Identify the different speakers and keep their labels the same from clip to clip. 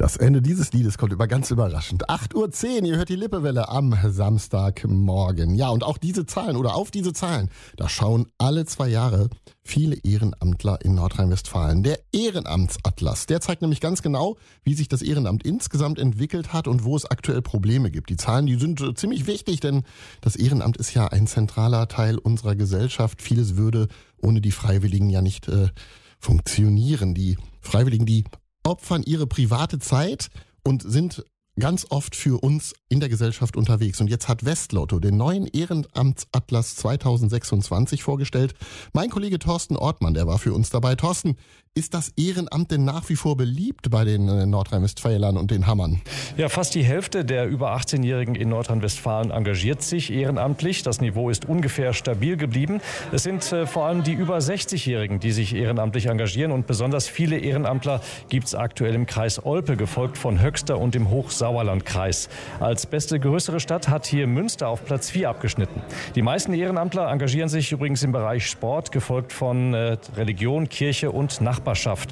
Speaker 1: Das Ende dieses Liedes kommt immer ganz überraschend. 8:10 Uhr, ihr hört die Lippewelle am Samstagmorgen. Ja, und auch diese Zahlen oder auf diese Zahlen, da schauen alle 2 Jahre viele Ehrenamtler in Nordrhein-Westfalen. Der Ehrenamtsatlas, der zeigt nämlich ganz genau, wie sich das Ehrenamt insgesamt entwickelt hat und wo es aktuell Probleme gibt. Die Zahlen, die sind ziemlich wichtig, denn das Ehrenamt ist ja ein zentraler Teil unserer Gesellschaft. Vieles würde ohne die Freiwilligen ja nicht funktionieren. Die Freiwilligen, die opfern ihre private Zeit und sind ganz oft für uns in der Gesellschaft unterwegs. Und jetzt hat Westlotto den neuen Ehrenamtsatlas 2026 vorgestellt. Mein Kollege Thorsten Ortmann, der war für uns dabei. Thorsten, ist das Ehrenamt denn nach wie vor beliebt bei den Nordrhein-Westfälern und den Hammern?
Speaker 2: Ja, fast die Hälfte der über 18-Jährigen in Nordrhein-Westfalen engagiert sich ehrenamtlich. Das Niveau ist ungefähr stabil geblieben. Es sind vor allem die über 60-Jährigen, die sich ehrenamtlich engagieren. Und besonders viele Ehrenamtler gibt es aktuell im Kreis Olpe, gefolgt von Höxter und dem Hochsauerlandkreis. Als beste größere Stadt hat hier Münster auf Platz 4 abgeschnitten. Die meisten Ehrenamtler engagieren sich übrigens im Bereich Sport, gefolgt von Religion, Kirche und Nachbarschaft.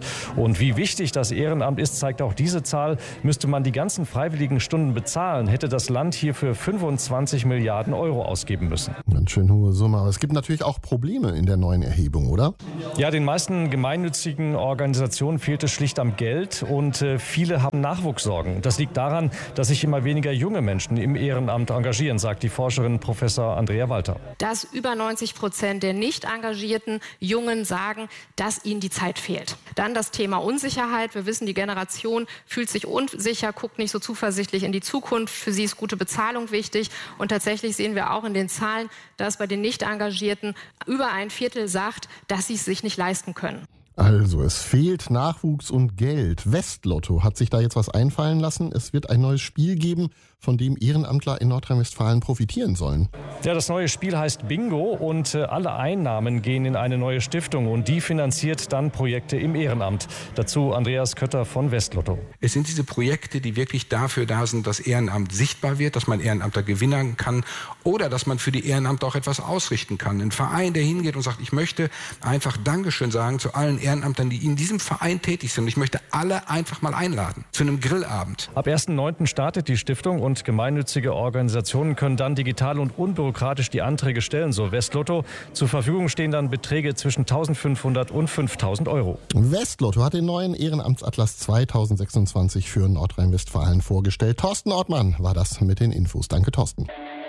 Speaker 2: Und wie wichtig das Ehrenamt ist, zeigt auch diese Zahl. Müsste man die ganzen freiwilligen Stunden bezahlen, hätte das Land hierfür 25 Milliarden Euro ausgeben müssen.
Speaker 1: Ganz schön hohe Summe. Aber es gibt natürlich auch Probleme in der neuen Erhebung, oder?
Speaker 2: Ja, den meisten gemeinnützigen Organisationen fehlt es schlicht am Geld und viele haben Nachwuchssorgen. Das liegt daran, dass sich immer weniger junge Menschen im Ehrenamt engagieren, sagt die Forscherin Professor Andrea Walter.
Speaker 3: Dass über 90% der nicht engagierten Jungen sagen, dass ihnen die Zeit fehlt. Dann das Thema Unsicherheit. Wir wissen, die Generation fühlt sich unsicher, guckt nicht so zuversichtlich in die Zukunft. Für sie ist gute Bezahlung wichtig. Und tatsächlich sehen wir auch in den Zahlen, dass bei den Nicht-Engagierten über ein Viertel sagt, dass sie es sich nicht leisten können.
Speaker 1: Also, es fehlt Nachwuchs und Geld. Westlotto hat sich da jetzt was einfallen lassen. Es wird ein neues Spiel geben, von dem Ehrenamtler in Nordrhein-Westfalen profitieren sollen.
Speaker 2: Ja, das neue Spiel heißt Bingo und alle Einnahmen gehen in eine neue Stiftung und die finanziert dann Projekte im Ehrenamt. Dazu Andreas Kötter von Westlotto.
Speaker 4: Es sind diese Projekte, die wirklich dafür da sind, dass Ehrenamt sichtbar wird, dass man Ehrenamtler gewinnen kann oder dass man für die Ehrenamter auch etwas ausrichten kann. Ein Verein, der hingeht und sagt, ich möchte einfach Dankeschön sagen zu allen Ehrenamtern, die in diesem Verein tätig sind. Ich möchte alle einfach mal einladen zu einem Grillabend.
Speaker 2: Ab 1.9. startet die Stiftung und gemeinnützige Organisationen können dann digital und unbürokratisch die Anträge stellen, so Westlotto. Zur Verfügung stehen dann Beträge zwischen 1.500 und 5.000 Euro.
Speaker 1: Westlotto hat den neuen Ehrenamtsatlas 2026 für Nordrhein-Westfalen vorgestellt. Thorsten Ortmann war das mit den Infos. Danke, Thorsten.